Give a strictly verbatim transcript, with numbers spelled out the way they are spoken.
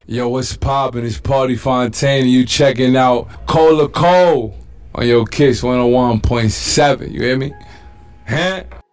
Yo, what's poppin'? It's Party Fontaine, and you checking out Cola Cole on your Kiss one oh one point seven. You hear me? Huh?